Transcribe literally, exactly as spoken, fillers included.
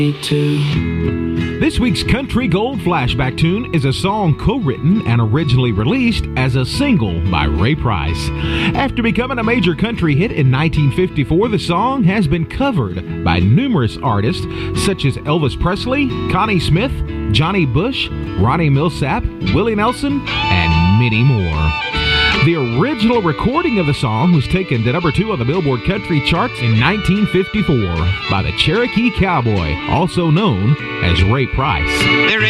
This week's Country Gold Flashback Tune is a song co-written and originally released as a single by Ray Price. After becoming a major country hit in nineteen fifty-four, the song has been covered by numerous artists such as Elvis Presley, Connie Smith, Johnny Bush, Ronnie Millsap, Willie Nelson, and many more. The original recording of the song was taken to number two on the Billboard Country charts in nineteen fifty-four by the Cherokee Cowboy, also known as Ray Price. There